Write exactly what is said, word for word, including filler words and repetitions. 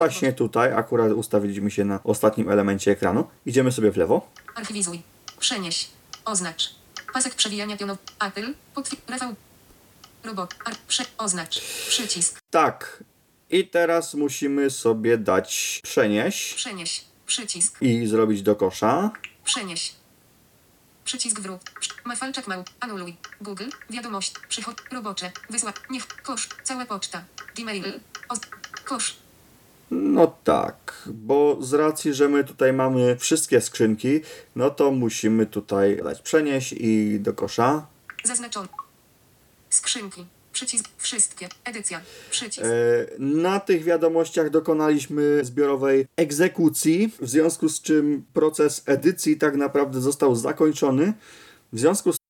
Właśnie tutaj akurat ustawiliśmy się na ostatnim elemencie ekranu. Idziemy sobie w lewo. Archiwizuj. Przenieś. Oznacz. Pasek przewijania pionowy. Apple. Potwierdź. Rafał. Robot. Ar. Prze. Oznacz. Przycisk. Tak. I teraz musimy sobie dać przenieść Przenieś. Przycisk. i zrobić do kosza. Przenieś. Przycisk wrót. Mafalczak mał. Anuluj. Google. Wiadomość. Przychod. Robocze. Wysła. Niech. Kosz. Cała poczta. Gmail. Oz. Kosz. No tak, bo z racji, że my tutaj mamy wszystkie skrzynki, no to musimy tutaj dać przenieść i do kosza. Zaznaczony. Skrzynki. Przycisk. Wszystkie. Edycja. Przycisk. E, na tych wiadomościach dokonaliśmy zbiorowej egzekucji, w związku z czym proces edycji tak naprawdę został zakończony. W związku z